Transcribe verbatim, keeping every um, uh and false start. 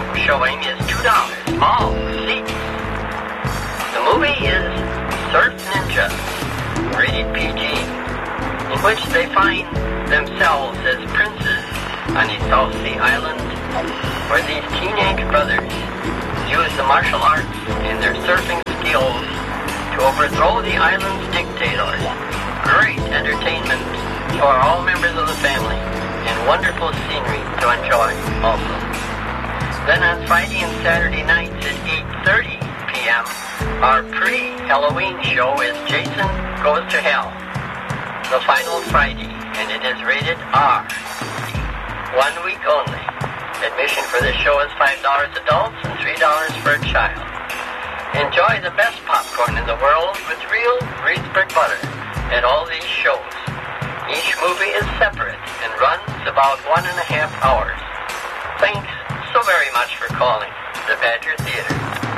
showing is two dollars. All seats. The movie is Surf Ninja, rated P G, in which they find themselves as princes on a South Sea island where these teenage brothers use the martial arts and their surfing skills to overthrow the island's dictators. Great entertainment for all members of the family and wonderful scenery to enjoy also. Then on Friday and Saturday nights at eight thirty p.m., our pre-Halloween show is Jason Goes to Hell, the final Friday, and it is rated R. One week only. Admission for this show is five dollars adults and three dollars for a child. Enjoy the best popcorn in the world with real Reedsburg butter at all these shows. Each movie is separate and runs about one and a half hours. Thanks so very much for calling the Badger Theater.